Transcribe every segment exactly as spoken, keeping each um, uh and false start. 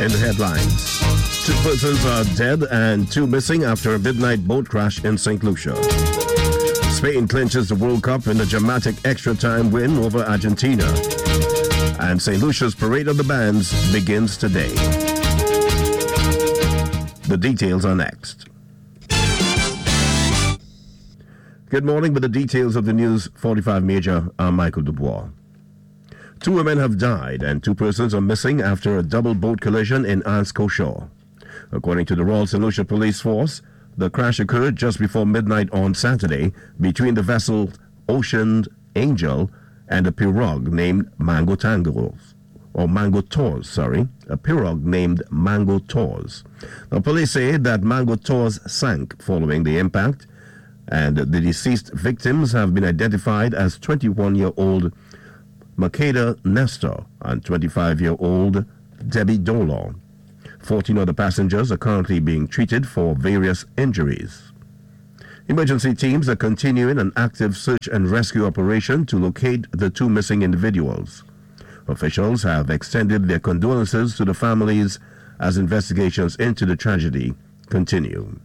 in the headlines. Two persons are dead and two missing after a midnight boat crash in Saint Lucia. Spain clinches the World Cup in a dramatic extra-time win over Argentina. And Saint Lucia's Parade of the Bands begins today. The details are next. Good morning. With the details of the News forty-five Major, I'm Michael Dubois. Two women have died and two persons are missing after a double boat collision in Anse-Cochon. According to the Royal Saint Lucia Police Force, the crash occurred just before midnight on Saturday between the vessel Ocean Angel and a pirogue named Mango Tangos, or Mango Tours, sorry, a pirogue named Mango Tours. Now, police say that Mango Tours sank following the impact, and the deceased victims have been identified as twenty-one-year-old Makeda Nestor and twenty-five-year-old Debbie Dolor. fourteen other passengers are currently being treated for various injuries. Emergency teams are continuing an active search and rescue operation to locate the two missing individuals. Officials have extended their condolences to the families as investigations into the tragedy continue.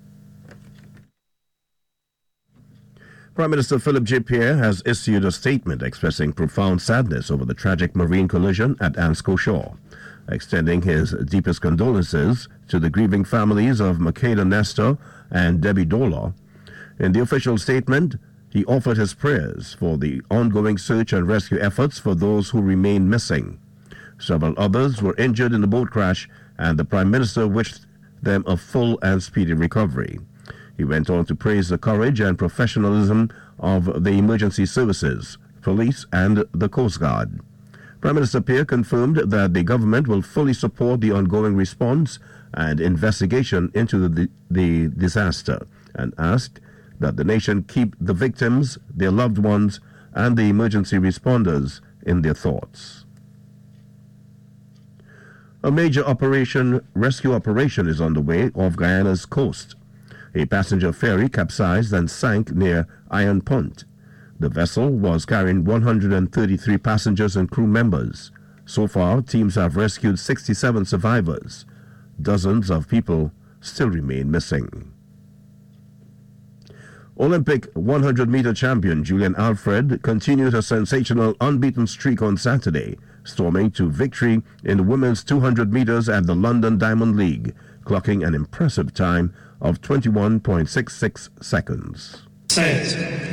Prime Minister Philip J. Pierre has issued a statement expressing profound sadness over the tragic marine collision at Anse-Cochon, extending his deepest condolences to the grieving families of Makeda Nestor and Debbie Dolor. In the official statement, he offered his prayers for the ongoing search and rescue efforts for those who remain missing. Several others were injured in the boat crash, and the Prime Minister wished them a full and speedy recovery. He went on to praise the courage and professionalism of the emergency services, police, and the Coast Guard. Prime Minister Pierre confirmed that the government will fully support the ongoing response and investigation into the, the disaster, and asked that the nation keep the victims, their loved ones, and the emergency responders in their thoughts. A major operation, rescue operation is underway off Guyana's coast. A passenger ferry capsized and sank near Iron Point. The vessel was carrying one hundred thirty-three passengers and crew members. So far, teams have rescued sixty-seven survivors. Dozens of people still remain missing. Olympic one hundred meter champion Julian Alfred continued her sensational unbeaten streak on Saturday, storming to victory in the women's two hundred meters at the London Diamond League, clocking an impressive time of twenty-one point six six seconds. Set.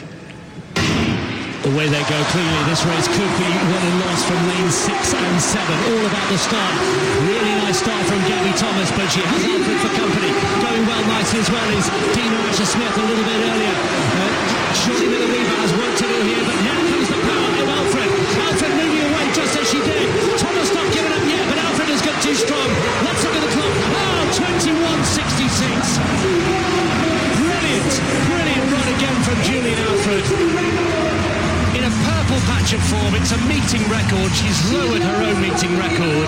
The way they go cleanly, this race could be won and lost from lanes six and seven. All about the start. Really nice start from Gabby Thomas, but she has Alfred for company. Going well nicely as well is Dina Asher-Smith a little bit earlier. Uh, Shirley Miller-Weaver has work to do here, but now comes the power of Alfred. Alfred moving away just as she did. Thomas not giving up yet, but Alfred has got too strong. Let's look at the clock. Oh, twenty-one sixty-six. Brilliant, brilliant run again from Julian Alfred. In a purple patch of form, it's a meeting record. She's lowered her own meeting record.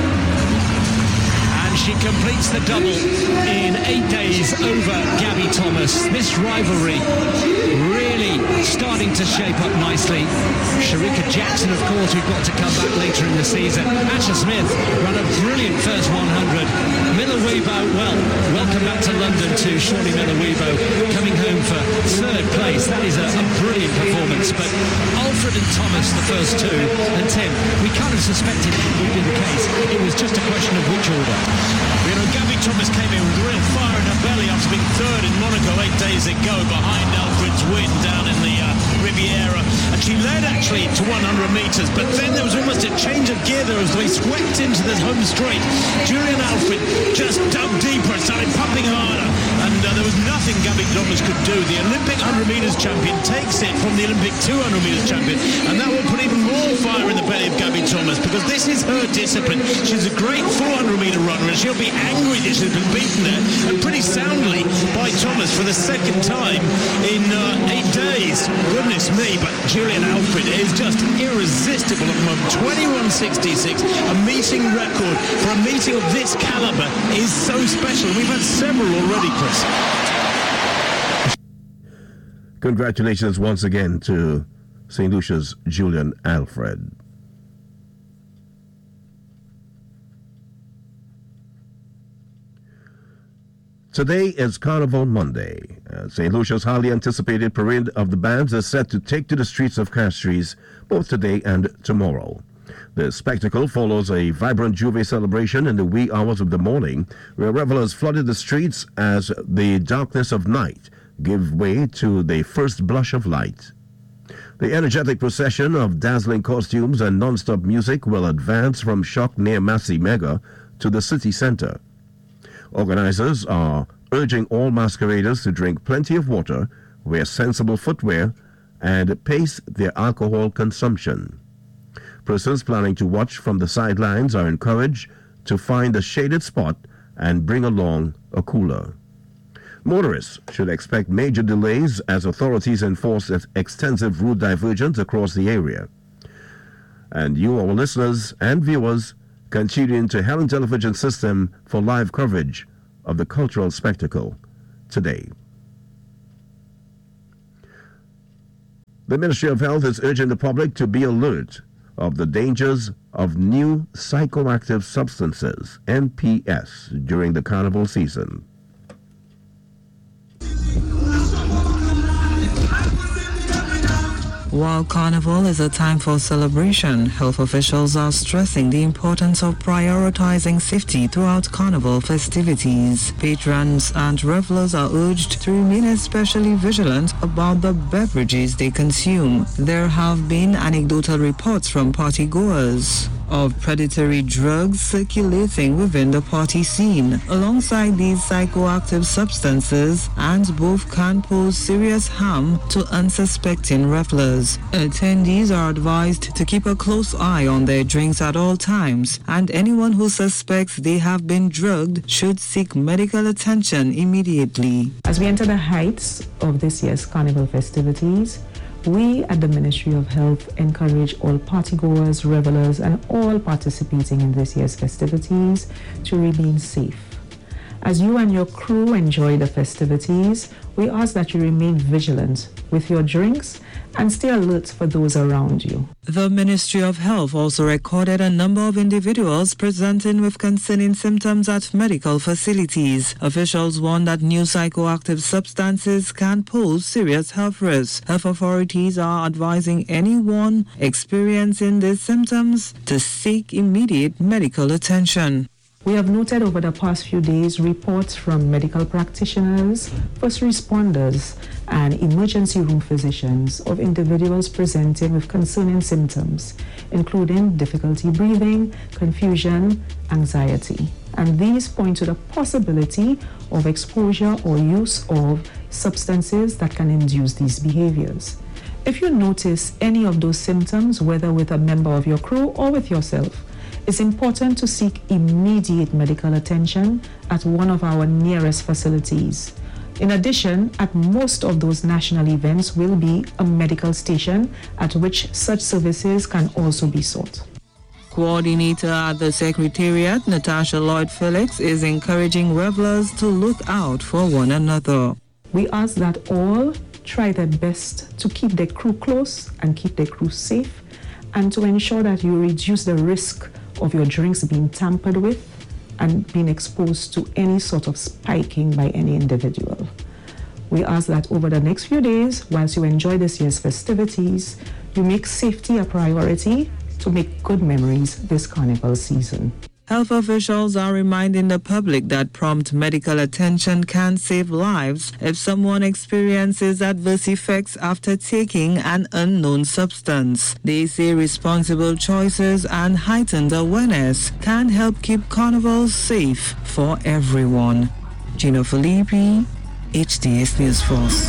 And she completes the double in eight days over Gabby Thomas. This rivalry really starting to shape up nicely. Sharika Jackson, of course, we've got to come back later in the season. Asher-Smith ran a brilliant first one hundred. Miller-Weebo, well, welcome back to London to Shirley Miller-Weebo, coming home for third place. That is a, a brilliant performance. But Alfred and Thomas, the first two, and Tim, we kind of suspected that would be the case. It was just a question of which order. You know, Gabby Thomas came in with real fire in her belly after being third in Monaco eight days ago behind Alfred's win down in the uh, Riviera. And she led actually to one hundred metres, but then there was almost a change of gear there as they swept into the home straight. Julian Alfred just dug deeper, started pumping harder, and uh, there was nothing Gabby Thomas could do. The Olympic one hundred metres champion takes it from the Olympic two hundred metres champion, and that will put even more fire in the belly of Gabby Thomas, because this is her discipline. She's a great four hundred metre runner, and she'll be angry that she's been beaten there, and pretty soundly by Thomas for the second time in uh, eight days. Goodness me, but Julian Alfred is just irresistible at the moment. twenty-one sixty-six, a meeting record for a meeting of this calibre is so special. We've had several already, Chris. Congratulations once again to Saint Lucia's Julian Alfred. Today is Carnival Monday. Uh, Saint Lucia's highly anticipated parade of the bands is set to take to the streets of Castries both today and tomorrow. The spectacle follows a vibrant Juve celebration in the wee hours of the morning, where revelers flooded the streets as the darkness of night gave way to the first blush of light. The energetic procession of dazzling costumes and non-stop music will advance from Shock near Massey Mega to the city center. Organizers are urging all masqueraders to drink plenty of water, wear sensible footwear, and pace their alcohol consumption. Persons planning to watch from the sidelines are encouraged to find a shaded spot and bring along a cooler. Motorists should expect major delays as authorities enforce extensive route diversions across the area. And you, our listeners and viewers, can tune in to Helen Television System for live coverage of the cultural spectacle today. The Ministry of Health is urging the public to be alert of the dangers of new psychoactive substances, N P S, during the carnival season. While Carnival is a time for celebration, health officials are stressing the importance of prioritizing safety throughout Carnival festivities. Patrons and revelers are urged to remain especially vigilant about the beverages they consume. There have been anecdotal reports from partygoers of predatory drugs circulating within the party scene. Alongside these psychoactive substances, and both can pose serious harm to unsuspecting revelers. Attendees are advised to keep a close eye on their drinks at all times, and anyone who suspects they have been drugged should seek medical attention immediately. As we enter the heights of this year's Carnival festivities, we at the Ministry of Health encourage all partygoers, revelers, and all participating in this year's festivities to remain safe. As you and your crew enjoy the festivities, we ask that you remain vigilant with your drinks and stay alert for those around you. The Ministry of Health also recorded a number of individuals presenting with concerning symptoms at medical facilities. Officials warn that new psychoactive substances can pose serious health risks. Health authorities are advising anyone experiencing these symptoms to seek immediate medical attention. We have noted over the past few days reports from medical practitioners, first responders, and emergency room physicians of individuals presenting with concerning symptoms, including difficulty breathing, confusion, anxiety. And these point to the possibility of exposure or use of substances that can induce these behaviors. If you notice any of those symptoms, whether with a member of your crew or with yourself, it's important to seek immediate medical attention at one of our nearest facilities. In addition, at most of those national events will be a medical station at which such services can also be sought. Coordinator at the Secretariat, Natasha Lloyd-Felix, is encouraging revelers to look out for one another. We ask that all try their best to keep their crew close and keep their crew safe, and to ensure that you reduce the risk of your drinks being tampered with and being exposed to any sort of spiking by any individual. We ask that over the next few days, whilst you enjoy this year's festivities, you make safety a priority to make good memories this carnival season. Health officials are reminding the public that prompt medical attention can save lives if someone experiences adverse effects after taking an unknown substance. They say responsible choices and heightened awareness can help keep carnivals safe for everyone. Gino Filippi, H D S News Force.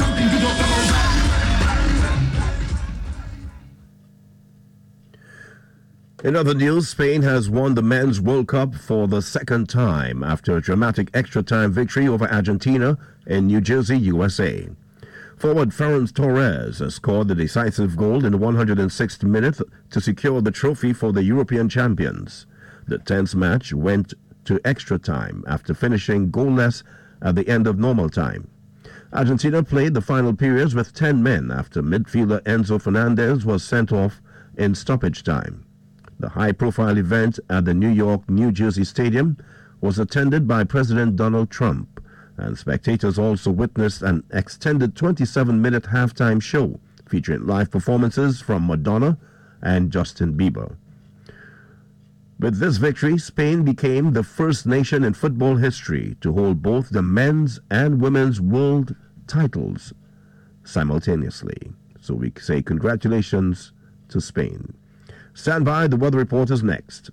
In other news, Spain has won the Men's World Cup for the second time after a dramatic extra-time victory over Argentina in New Jersey, U S A. Forward Ferran Torres scored the decisive goal in the one hundred sixth minute to secure the trophy for the European champions. The tense match went to extra time after finishing goalless at the end of normal time. Argentina played the final periods with ten men after midfielder Enzo Fernandez was sent off in stoppage time. The high-profile event at the New York-New Jersey Stadium was attended by President Donald Trump, and spectators also witnessed an extended twenty-seven minute halftime show featuring live performances from Madonna and Justin Bieber. With this victory, Spain became the first nation in football history to hold both the men's and women's world titles simultaneously. So we say congratulations to Spain. Stand by, the weather report is next.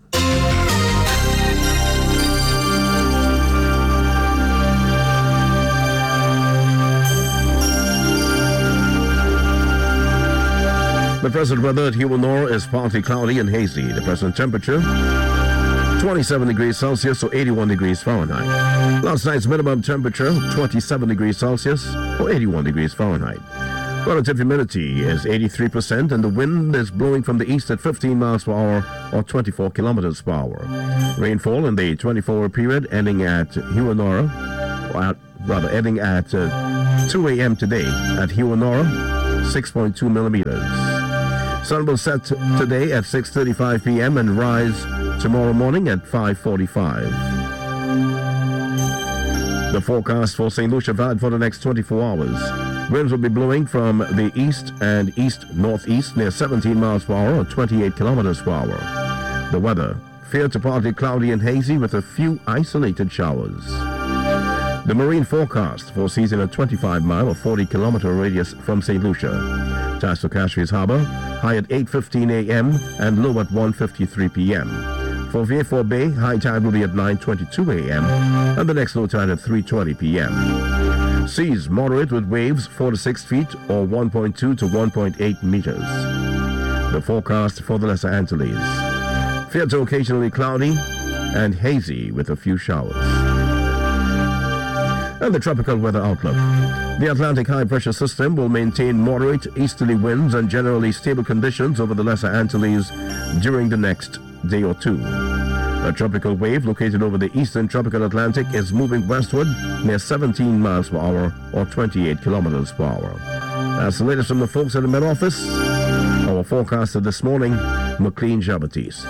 The present weather at Hewanor is partly cloudy and hazy. The present temperature, twenty-seven degrees Celsius or eighty-one degrees Fahrenheit. Last night's minimum temperature, twenty-seven degrees Celsius or eighty-one degrees Fahrenheit. Relative humidity is eighty-three percent and the wind is blowing from the east at fifteen miles per hour or twenty-four kilometers per hour. Rainfall in the twenty-four hour period ending at Hewanor, or at, rather ending at uh, two a.m. today at Hewanor, six point two millimeters. Sun will set today at six thirty-five p.m. and rise tomorrow morning at five forty-five. The forecast for Saint Lucia Valley for the next twenty-four hours. Winds will be blowing from the east and east-northeast near seventeen miles per hour or twenty-eight kilometers per hour. The weather, fair to partly cloudy and hazy with a few isolated showers. The marine forecast foresees in a twenty-five mile or forty kilometer radius from Saint Lucia. Tides for Cashways Harbor, high at eight fifteen a.m. and low at one fifty-three p.m. For Vieux-Fort Bay, high tide will be at nine twenty-two a.m. and the next low tide at three twenty p.m. Seas moderate with waves four to six feet or one point two to one point eight meters. The forecast for the Lesser Antilles, fair to occasionally cloudy and hazy with a few showers. And the tropical weather outlook. The Atlantic high-pressure system will maintain moderate easterly winds and generally stable conditions over the Lesser Antilles during the next day or two. A tropical wave located over the eastern tropical Atlantic is moving westward near seventeen miles per hour or twenty-eight kilometers per hour. That's the latest from the folks at the Met Office. Our forecaster this morning, McLean Jean-Baptiste.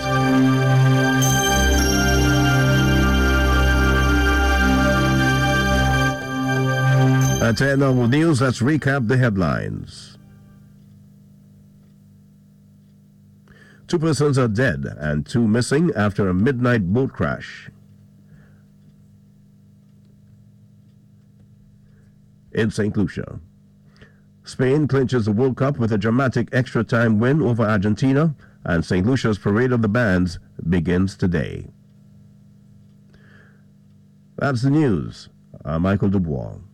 At ten hour news, let's recap the headlines. Two persons are dead and two missing after a midnight boat crash in Saint Lucia. Spain clinches the World Cup with a dramatic extra-time win over Argentina, and Saint Lucia's Parade of the Bands begins today. That's the news. I'm Michael Dubois.